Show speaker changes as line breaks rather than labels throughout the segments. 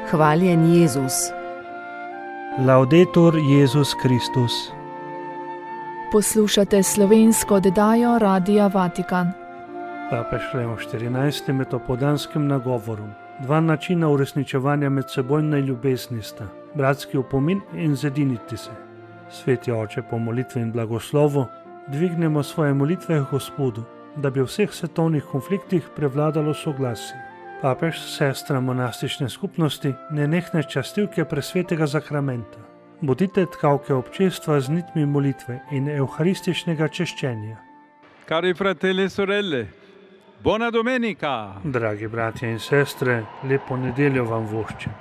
Hvaljen Jezus.
Laudetur Jezus Kristus.
Poslušate slovensko oddajo Radia Vatikan.
Papež Leon XIV. Med opoldanskim nagovorom. Dva načina uresničevanja medsebojne ljubezni sta: bratski opomin in zediniti se. Sveti Oče, po molitvi in blagoslovu dvignemo svoje molitve Gospodu, da bi v vseh svetovnih konfliktih prevladalo soglasje. Papež sestram monastične skupnosti nenehne častilke presvetega zakramenta. Bodite tkavke občestva z nitmi molitve in evharističnega češčenja.
Cari fratelli e sorelle, buona domenica!
Dragi bratje in sestre, lepo nedeljo vam voščim.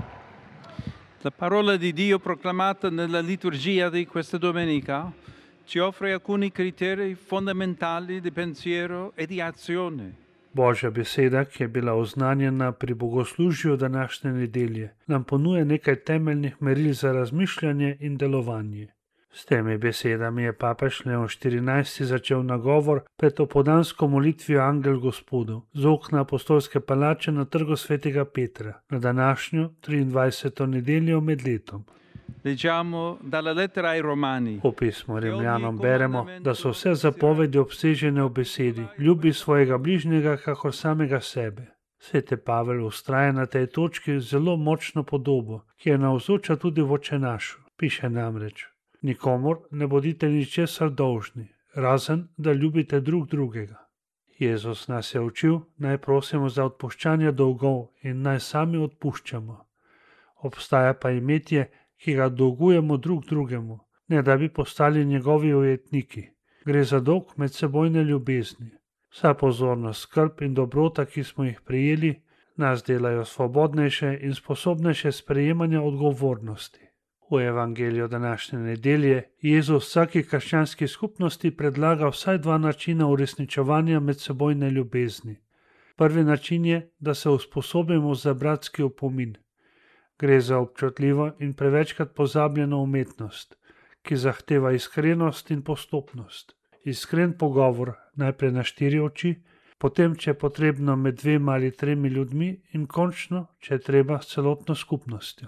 La parola di Dio proclamata nella liturgia di questa domenica ci offre alcuni criteri fondamentali di pensiero e di azione.
Božja beseda, ki je bila oznanjena pri bogoslužju današnje nedelje, nam ponuja nekaj temeljnih meril za razmišljanje in delovanje. S temi besedami je papež Leon XIV. Začel nagovor pred opoldansko molitvijo Angel Gospodu z okna apostolske palače na trgu svetega Petra na današnjo 23. nedeljo med letom.
Leggiamo dalla lettera ai Romani.
V pismu Rimljanom beremo, da so vse zapovedi obsežene v besedi: ljubi svojega bližnjega kakor samega sebe. Sveti Pavel vztraja na tej točki zelo močno podobo, ki je navzoča tudi v Očenašu. Piše namreč: nikomur ne bodite ničesar dolžni, razen da ljubite drug drugega. Jezus nas je učil, naj prosimo za odpuščanje dolgov in naj sami odpuščamo. Obstaja pa imetje, ki ga dolgujemo drug drugemu, ne da bi postali njegovi ujetniki. Gre za dolg medsebojne ljubezni. Vsa pozornost, skrb in dobrota, ki smo jih prejeli, nas delajo svobodnejše in sposobnejše sprejemanja odgovornosti. V evangeliju današnje nedelje Jezus vsaki krščanski skupnosti predlaga vsaj dva načina uresničevanja medsebojne ljubezni. Prvi način je, da se usposobimo za bratski opomin. Gre za občutljivo in prevečkrat pozabljeno umetnost, ki zahteva iskrenost in postopnost. Iskren pogovor, najprej na 4 oči, potem, če je potrebno, med 2 ali 3 ljudmi in končno, če je treba, s celotno skupnostjo.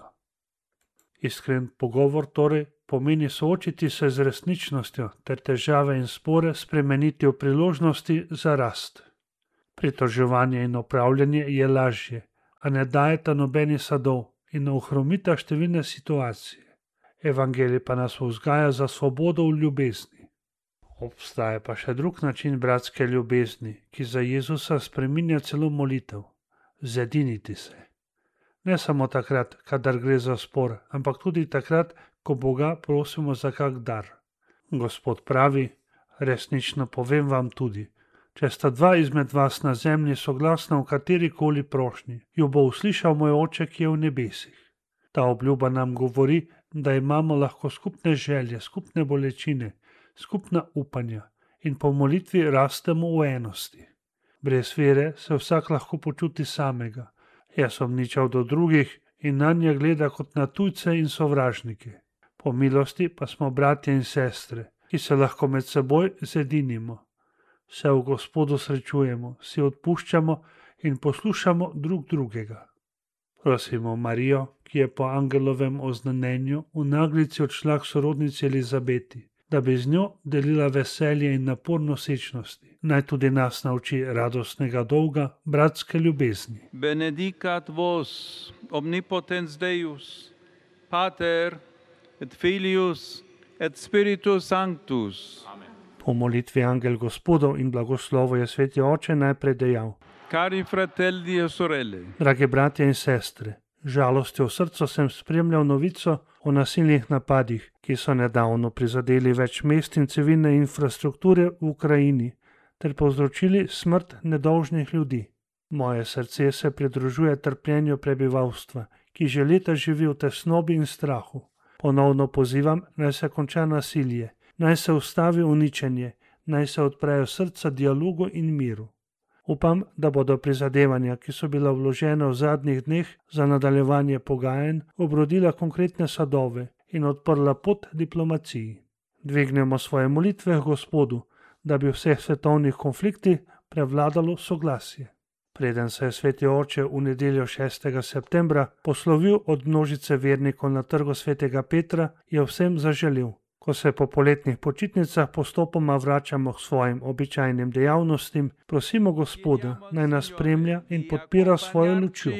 Iskren pogovor torej pomeni soočiti se z resničnostjo ter težave in spore spremeniti v priložnosti za rast. Pritoževanje in opravljanje je lažje, a ne dajeta nobeni sadov in ohromita številne situacije. Evangelij pa nas vzgaja za svobodo v ljubezni. Obstaja pa še drug način bratske ljubezni, ki za Jezusa spreminja celo molitev: zediniti se. Ne samo takrat, kadar gre za spor, ampak tudi takrat, ko Boga prosimo za kak dar. Gospod pravi: resnično povem vam tudi, če sta 2 izmed vas na zemlji soglasna v katerikoli prošnji, jo bo uslišal moj Oče, ki je v nebesih. Ta obljuba nam govori, da imamo lahko skupne želje, skupne bolečine, skupna upanja in po molitvi rastemo v enosti. Brez vere se vsak lahko počuti samega, je sumničav do drugih in nanje gleda kot na tujce in sovražnike. Po milosti pa smo bratje in sestre, ki se lahko med seboj zedinimo. Se v Gospodu srečujemo, si odpuščamo in poslušamo drug drugega. Prosimo Marijo, ki je po angelovem oznanjenju v naglici odšla k sorodnici Elizabeti, da bi z njo delila veselje in napor nosečnosti. Naj tudi nas nauči radostnega dolga bratske ljubezni.
Benedicat vos, omnipotens Deus, Pater et Filius et Spiritus Sanctus.
Po molitvi Angel Gospodov in blagoslovu je sveti Oče najprej dejal:
Cari fratelli e sorelle,
drage bratje in sestre, žalostjo v srcu sem spremljal novico o nasilnih napadih, ki so nedavno prizadeli več mest in civilne infrastrukture v Ukrajini ter povzročili smrt nedolžnih ljudi. Moje srce se pridružuje trpljenju prebivalstva, ki že leta živi v tesnobi in strahu. Ponovno pozivam, naj se konča nasilje, naj se ustavi uničenje, naj se odprejo srca dialogu in miru. Upam, da bodo prizadevanja, ki so bila vložena v zadnjih dneh za nadaljevanje pogajanj, obrodila konkretne sadove in odprla pot diplomaciji. Dvignemo svoje molitve Gospodu, da bi v vseh svetovnih konfliktih prevladalo soglasje. Preden se je sveti oče v nedeljo 6. septembra poslovil od množice vernikov na trgu svetega Petra, je vsem zaželel: ko se po poletnih počitnicah postopoma vračamo k svojim običajnim dejavnostim, prosimo Gospoda, naj nas spremlja in podpira svojo lučjo.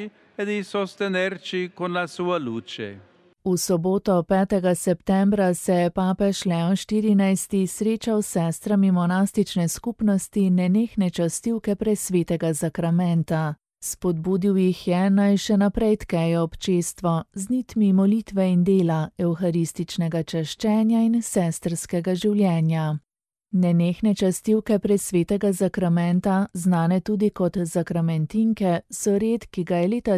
V soboto 5. septembra se je papež Leon XIV. Srečal s sestrami monastične skupnosti nenehne častilke presvetega zakramenta. Spodbudil jih je, naj še naprej tkejo občestvo z nitmi molitve in dela, evharističnega čaščenja in sestrskega življenja. Nenehne častilke presvetega zakramenta, znane tudi kot zakramentinke, so red, ki ga je leta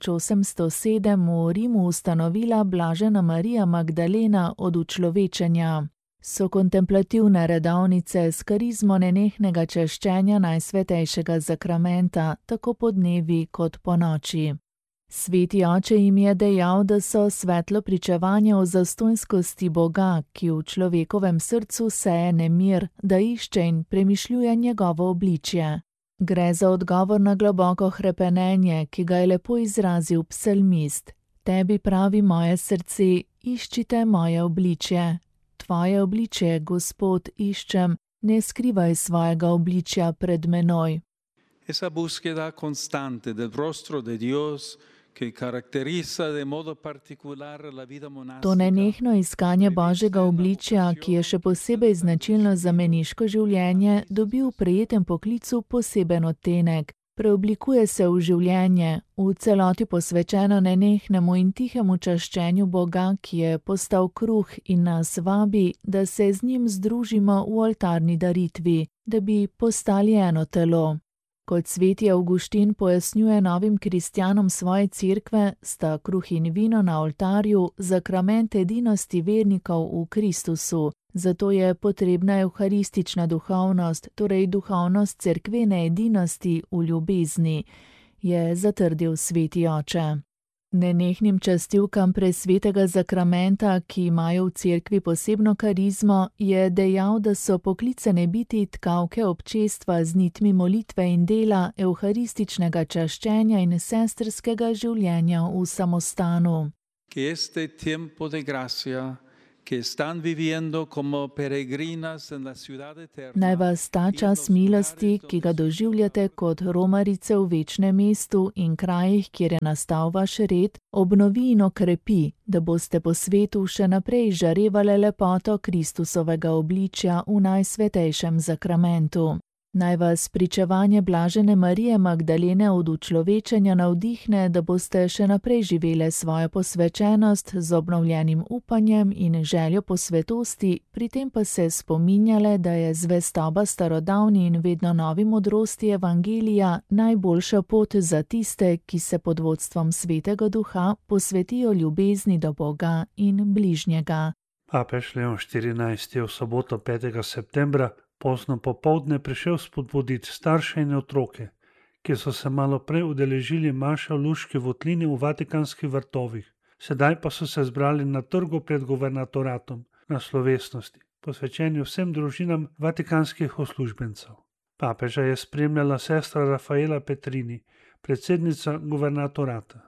1807 v Rimu ustanovila blažena Marija Magdalena od učlovečenja. So kontemplativne redovnice s karizmo nenehnega čaščenja najsvetejšega zakramenta, tako podnevi kot ponoči. Sveti oče jim je dejal, da so svetlo pričevanje o zastonjskosti Boga, ki v človekovem srcu seje nemir, da išče in premišljuje njegovo obličje. Gre za odgovor na globoko hrepenenje, ki ga je lepo izrazil psalmist. Tebi pravi moje srce, iščite moje obličje. Tvoje obličje, Gospod, iščem, ne skrivaj svojega obličja pred menoj.
Esa búsqueda constante del rostro de Dios, que caracteriza de modo particular la vida monástica.
To nenehno iskanje Božjega obličja, ki je še posebej značilno za meniško življenje, dobi v prijetem poklicu poseben odtenek. Preoblikuje se v življenje, v celoti posvečeno nenehnemu in tihemu čaščenju Boga, ki je postal kruh in nas vabi, da se z njim združimo v oltarni daritvi, da bi postali eno telo. Kot sveti Avguštin pojasnjuje novim kristjanom svoje cerkve, sta kruh in vino na oltarju zakrament edinosti vernikov v Kristusu, zato je potrebna evharistična duhovnost, torej duhovnost cerkvene edinosti v ljubezni, je zatrdil sveti oče. Nenehnim častilkam presvetega zakramenta, ki imajo v cerkvi posebno karizmo, je dejal, da so poklicane biti tkavke občestva z nitmi molitve in dela, evharističnega čaščenja in sestrskega življenja v samostanu.
Que este tiempo de gracia que están viviendo como peregrinas en la ciudad eterna.
Naj vas ta čas milosti, ki ga doživljate kot romarice v večnem mestu in krajih, kjer je nastal vaš red, obnovi in okrepi, da boste po svetu še naprej žarevale lepoto Kristusovega obličja v najsvetejšem zakramentu. Naj vas pričevanje blažene Marije Magdalene od učlovečenja navdihne, da boste še naprej živele svojo posvečenost z obnovljenim upanjem in željo po svetosti, pri tem pa se spominjale, da je zvestoba starodavni in vedno novi modrosti evangelija najboljša pot za tiste, ki se pod vodstvom Svetega Duha posvetijo ljubezni do Boga in bližnjega.
Papež Leon XIV. Je v soboto 5. septembra pozno popoldne prišel spodbuditi starše in otroke, ki so se malo prej udeležili maše v luški votlini v Vatikanskih vrtovih. Sedaj pa so se zbrali na trgu pred guvernatoratom na slovesnosti, posvečeni vsem družinam vatikanskih uslužbencev. Papeža je spremljala sestra Rafaela Petrini, predsednica guvernatorata.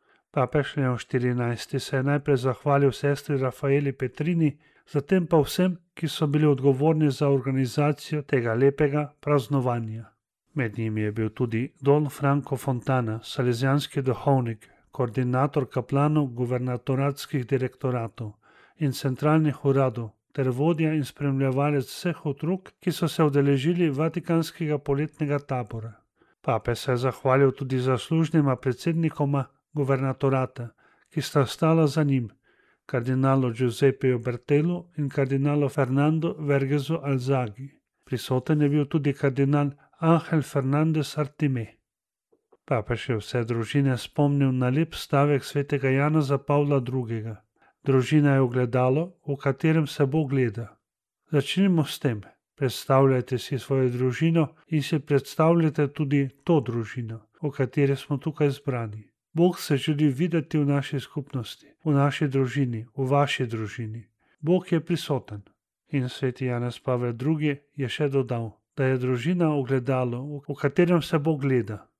Papež Leon XIV. Se je najprej zahvalil sestri Rafaeli Petrini, zatem pa vsem, ki so bili odgovorni za organizacijo tega lepega praznovanja. Med njimi je bil tudi Don Franco Fontana, salezijanski duhovnik, koordinator kaplanov guvernatoratskih direktoratov in centralnih uradov ter vodja in spremljevalec vseh otrok, ki so se udeležili vatikanskega poletnega tabora. Papež se je zahvalil tudi zaslužnima predsednikoma guvernatorata, ki sta stala za njim, kardinalu Giuseppeu Bertelu in kardinalu Fernando Vergesu Alzagi. Prisoten je bil tudi kardinal Ángel Fernández Artimé. Papež je vse družine spomnil na lep stavek svetega Janeza Pavla II. Družina je ogledalo, v katerem se Bog gleda. Začnimo s tem. Predstavljajte si svojo družino in si predstavljajte tudi to družino, v kateri smo tukaj zbrani. Bog se želi videti v naši skupnosti, v naši družini, v vaši družini. Bog je prisoten. In sveti Janez Pavel II. Je še dodal, da je družina ogledalo, v katerem se Bog gleda.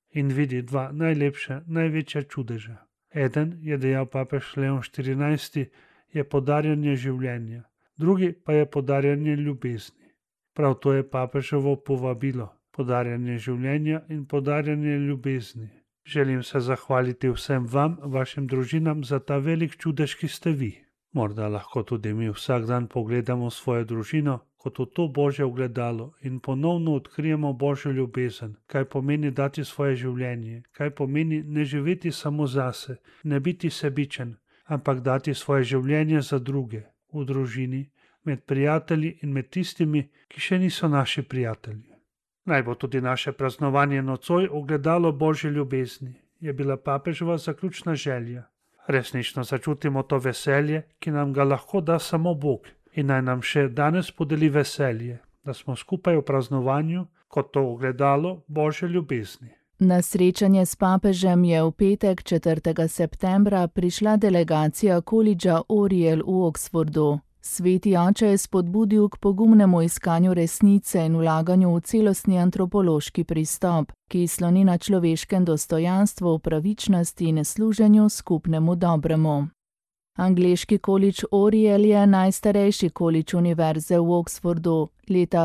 in vidi dva najlepša, največja čudeža. Eden, je dejal papež Leon XIV, je podarjanje življenja, drugi pa je podarjanje ljubezni. Prav to je papeževo povabilo, podarjanje življenja in podarjanje ljubezni. Želim se zahvaliti vsem vam, vašim družinam, za ta velik čudež, ki ste vi. Morda lahko tudi mi vsak dan pogledamo svojo družino kot v to Božje ogledalo in ponovno odkrijemo Božjo ljubezen, kaj pomeni dati svoje življenje, kaj pomeni ne živeti samo zase, ne biti sebičen, ampak dati svoje življenje za druge, v družini, med prijatelji in med tistimi, ki še niso naši prijatelji. Naj bo tudi naše praznovanje nocoj ogledalo Božje ljubezni, je bila papeževa zaključna želja. Resnično začutimo to veselje, ki nam ga lahko da samo Bog, in naj nam še danes podeli veselje, da smo skupaj v praznovanju kot to ogledalo Božje ljubezni.
Na srečanje s papežem je v petek 4. septembra prišla delegacija kolidža Oriel v Oxfordu. Sveti oče je spodbudil k pogumnemu iskanju resnice in vlaganju v celostni antropološki pristop, ki sloni na človeškem dostojanstvu, pravičnosti in služenju skupnemu dobremu. Angleški kolidž Oriel je najstarejši kolidž univerze v Oxfordu. Leta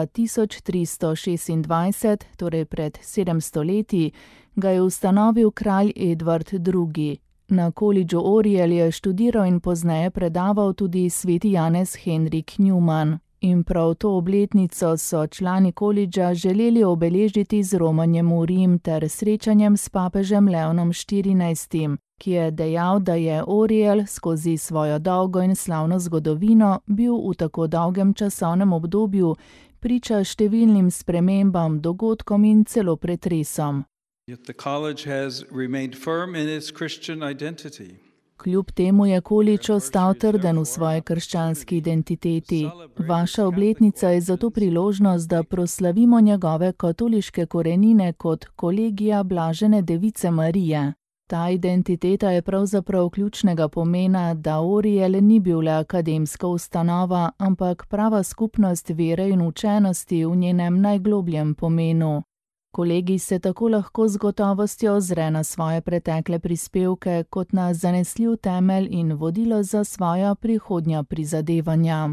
1326, torej pred 700 leti, ga je ustanovil kralj Edvard II. Na kolidžu Oriel je študiral in pozneje predaval tudi sveti Janez Henrik Newman. In prav to obletnico so člani kolidža želeli obeležiti z romanjem v Rim ter srečanjem s papežem Leonom XIV, ki je dejal, da je Oriel skozi svojo dolgo in slavno zgodovino bil v tako dolgem časovnem obdobju priča številnim spremembam, dogodkom in celo pretresom. Kljub temu je kolidž ostal trden v svoji krščanski identiteti. Vaša obletnica je zato priložnost, da proslavimo njegove katoliške korenine kot kolegija Blažene Device Marije. Ta identiteta je pravzaprav ključnega pomena, da Oriel ni bil le akademska ustanova, ampak prava skupnost vere in učenosti v njenem najglobljem pomenu. Kolegi se tako lahko z gotovostjo ozre na svoje pretekle prispevke kot na zanesljiv temelj in vodilo za svoja prihodnja prizadevanja.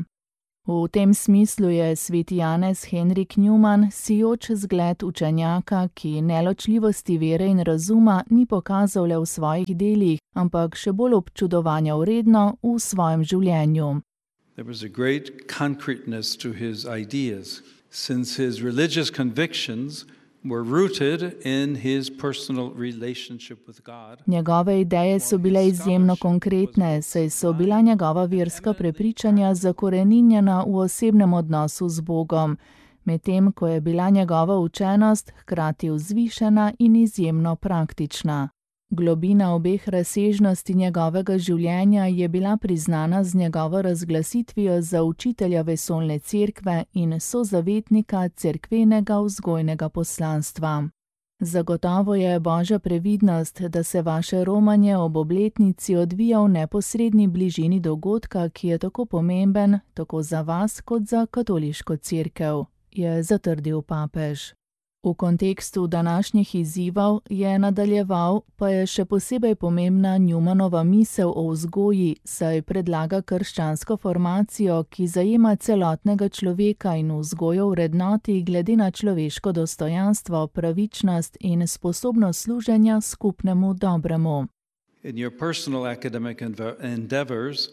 V tem smislu je sveti Janez Henrik Newman sijoč zgled učenjaka, ki neločljivosti vere in razuma ni pokazal le v svojih delih, ampak še bolj občudovanja vredno v svojem življenju.
There was a great concreteness to his ideas, since his religious convictions were rooted in his personal relationship with God.
Njegove ideje so bile izjemno konkretne, saj so bila njegova verska prepričanja zakoreninjena v osebnem odnosu z Bogom, medtem ko je bila njegova učenost hkrati vzvišena in izjemno praktična. Globina obeh razsežnosti njegovega življenja je bila priznana z njegovo razglasitvijo za učitelja vesoljne cerkve in sozavetnika cerkvenega vzgojnega poslanstva. Zagotovo je Božja previdnost, da se vaše romanje ob obletnici odvija v neposredni bližini dogodka, ki je tako pomemben, tako za vas kot za katoliško cerkev, je zatrdil papež. V kontekstu današnjih izzivov je nadaljeval, pa je še posebej pomembna Newmanova misel o vzgoji, saj predlaga krščansko formacijo, ki zajema celotnega človeka in vzgojo vrednoti glede na človeško dostojanstvo, pravičnost in sposobnost služenja skupnemu dobremu.
In your personal academic endeavors,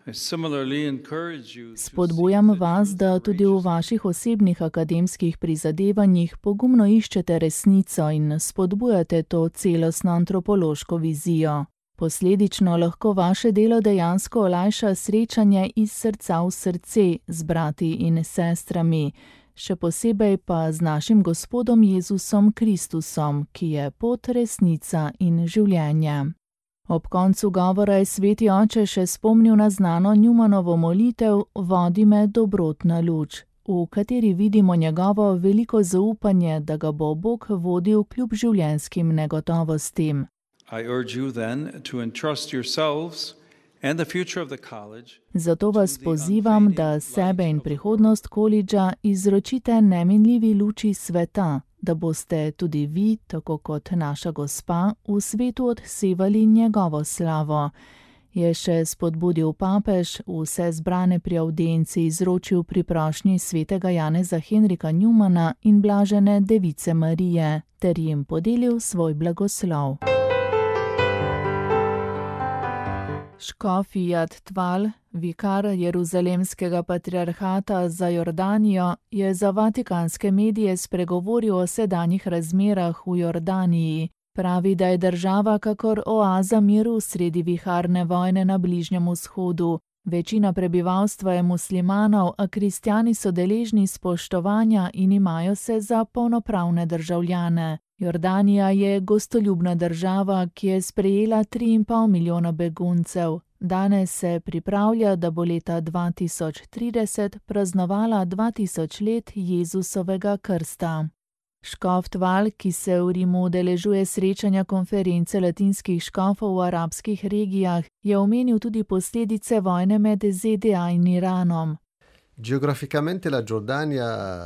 Spodbujam vas, da tudi v vaših osebnih akademskih prizadevanjih pogumno iščete resnico in spodbujate to celostno antropološko vizijo. Posledično lahko vaše delo dejansko olajša srečanje iz srca v srce z brati in sestrami, še posebej pa z našim Gospodom Jezusom Kristusom, ki je pot, resnica in življenje. Ob koncu govora je sveti oče še spomnil na znano Newmanovo molitev Vodi me dobrotna luč, v kateri vidimo njegovo veliko zaupanje, da ga bo Bog vodil kljub življenjskim negotovostim. Zato vas pozivam, da sebe in prihodnost kolidža izročite neminljivi luči sveta, da boste tudi vi, tako kot naša Gospa, v svetu odsevali njegovo slavo. Je še spodbudil papež, vse zbrane pri avdienci izročil pri prošnji svetega Janeza Henrika Newmana in blažene Device Marije, ter jim podelil svoj blagoslov. Škof Iyad Tval, vikar Jeruzalemskega patriarhata za Jordanijo, je za vatikanske medije spregovoril o sedanjih razmerah v Jordaniji. Pravi, da je država kakor oaza miru sredi viharne vojne na Bližnjem vzhodu. Večina prebivalstva je muslimanov, a kristjani so deležni spoštovanja in imajo se za polnopravne državljane. Jordanija je gostoljubna država, ki je sprejela 3,5 milijona beguncev. Danes se pripravlja, da bo leta 2030 praznovala 2000 let Jezusovega krsta. Škof Tval, ki se v Rimu udeležuje srečanja konference latinskih škofov v arabskih regijah, je omenil tudi posledice vojne med ZDA in Iranom.
Geograficamente la Giordania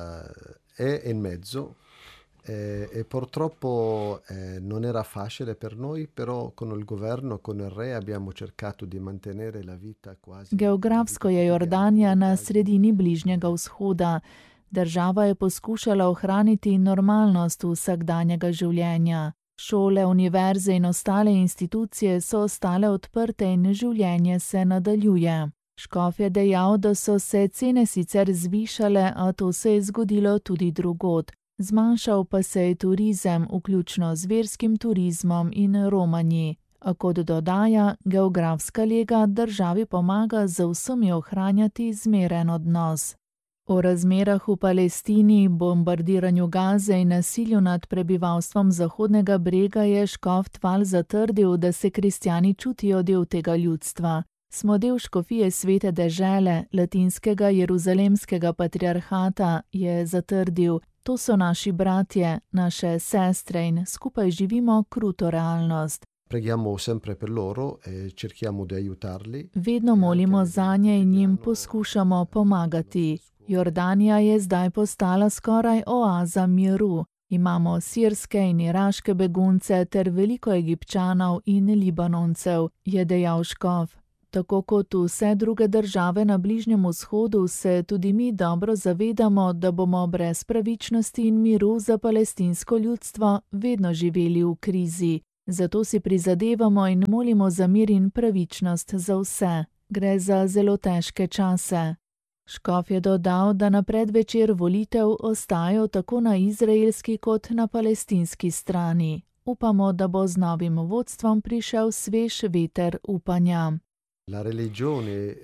è in mezzo e purtroppo non era facile per noi, però con il governo, con il re abbiamo cercato di mantenere la vita quasi.
Geografsko je Jordanija na sredini Bližnjega vzhoda. Država je poskušala ohraniti normalnost vsakdanjega življenja. Šole, univerze in ostale institucije so ostale odprte in življenje se nadaljuje. Škof je dejal, da so se cene sicer zvišale, a to se je zgodilo tudi drugod. Zmanjšal pa se je turizem, vključno z verskim turizmom in romanji. A kot dodaja, geografska lega državi pomaga z vsemi ohranjati zmeren odnos. O razmerah v Palestini, bombardiranju Gaze in nasilju nad prebivalstvom Zahodnega brega je škof Tval zatrdil, da se kristjani čutijo del tega ljudstva. Smo del škofije Svete dežele, latinskega Jeruzalemskega patriarhata, je zatrdil. To so naši bratje, naše sestre in skupaj živimo kruto realnost.
Preghiamo sempre per loro e cerchiamo di aiutarli.
Vedno molimo zanje in jim poskušamo pomagati. Jordanija je zdaj postala skoraj oaza miru. Imamo sirske in iraške begunce ter veliko Egipčanov in Libanoncev, je dejal škof. Tako kot vse druge države na Bližnjem vzhodu se tudi mi dobro zavedamo, da bomo brez pravičnosti in miru za palestinsko ljudstvo vedno živeli v krizi. Zato si prizadevamo in molimo za mir in pravičnost za vse. Gre za zelo težke čase. Škof je dodal, da na predvečer volitev ostajajo tako na izraelski kot na palestinski strani. Upamo, da bo z novim vodstvom prišel svež veter upanja.
La religione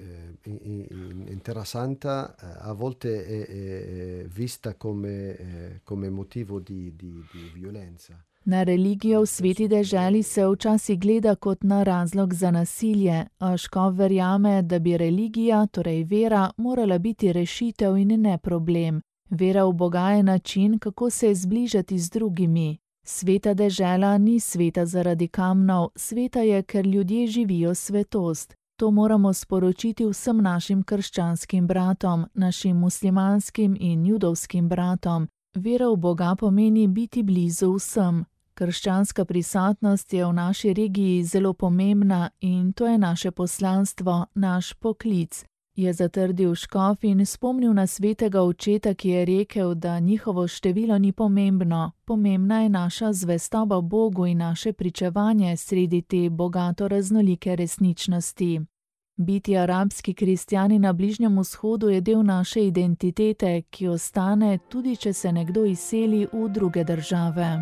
in Terra Santa a volte è vista come motivo di violenza.
Na religijo v Sveti deželi se včasih gleda kot na razlog za nasilje, a škof verjame, da bi religija, torej vera, morala biti rešitev in ne problem. Vera v Boga je način, kako se zbližati z drugimi. Sveta dežela ni sveta zaradi kamnov, sveta je, ker ljudje živijo svetost. To moramo sporočiti vsem našim krščanskim bratom, našim muslimanskim in judovskim bratom. Vera v Boga pomeni biti blizu vsem. Krščanska prisotnost je v naši regiji zelo pomembna in to je naše poslanstvo, naš poklic, je zatrdil škof in spomnil na svetega očeta, ki je rekel, da njihovo število ni pomembno, pomembna je naša zvestoba Bogu in naše pričevanje sredi te bogato raznolike resničnosti. Biti arabski kristjani na Bližnjem vzhodu je del naše identitete, ki ostane tudi, če se nekdo izseli v druge države.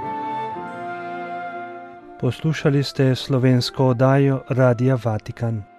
Poslušali ste slovensko oddajo Radia Vatikan.